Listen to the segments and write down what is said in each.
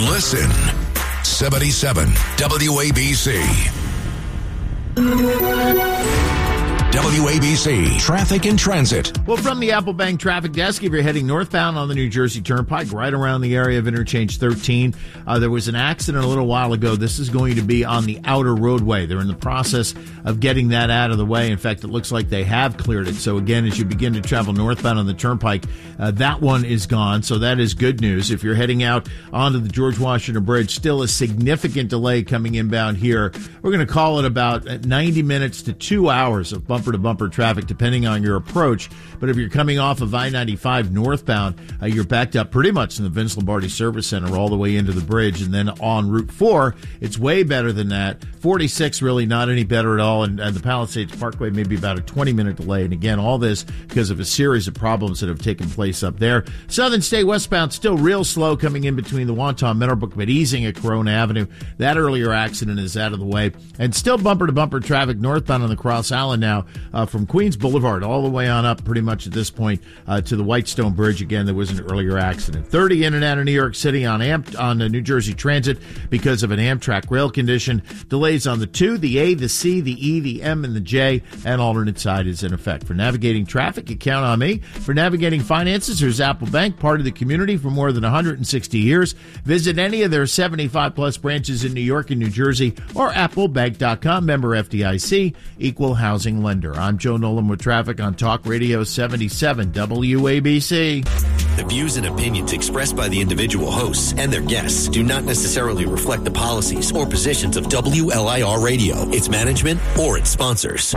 Listen. 77 WABC. WABC Traffic and Transit. Well, from the Apple Bank Traffic Desk, if you're heading northbound on the New Jersey Turnpike, right around the area of Interchange 13, there was an accident a little while ago. This is going to be on the outer roadway. They're in the process of getting that out of the way. In fact, it looks like they have cleared it. So again, as you begin to travel northbound on the Turnpike, that one is gone. So that is good news. If you're heading out onto the George Washington Bridge, still a significant delay coming inbound here. We're going to call it about 90 minutes to 2 hours of bumper-to-bumper traffic, depending on your approach. But if you're coming off of I-95 northbound, you're backed up pretty much in the Vince Lombardi Service Center all the way into the bridge. And then on Route 4, it's way better than that. 46 really not any better at all. And the Palisades Parkway may be about a 20-minute delay. And again, all this because of a series of problems that have taken place up there. Southern State westbound still real slow coming in between the Wonton Meadowbrook, but easing at Corona Avenue. That earlier accident is out of the way. And still bumper-to-bumper traffic northbound on the Cross Island now, from Queens Boulevard all the way on up pretty much at this point to the Whitestone Bridge. Again, there was an earlier accident. 30 in and out of New York City on New Jersey Transit because of an Amtrak rail condition. Delays on the 2, the A, the C, the E, the M, and the J, and alternate side is in effect. For navigating traffic, you count on me. For navigating finances, there's Apple Bank, part of the community for more than 160 years. Visit any of their 75-plus branches in New York and New Jersey or applebank.com, member FDIC, equal housing lender. I'm Joe Nolan with traffic on Talk Radio 77 WABC. The views and opinions expressed by the individual hosts and their guests do not necessarily reflect the policies or positions of WLIR Radio, its management, or its sponsors.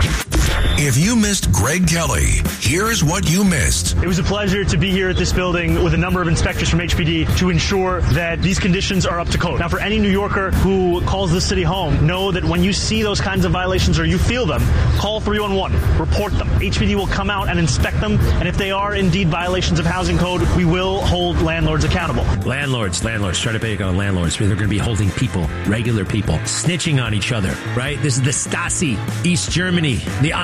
If you missed Greg Kelly, here's what you missed. It was a pleasure to be here at this building with a number of inspectors from HPD to ensure that these conditions are up to code. Now, for any New Yorker who calls this city home, know that when you see those kinds of violations or you feel them, call 311, report them. HPD will come out and inspect them, and if they are indeed violations of housing code, we will hold landlords accountable. Landlords, try to pick on landlords. They're going to be holding people, regular people, snitching on each other, right? This is the Stasi, East Germany, the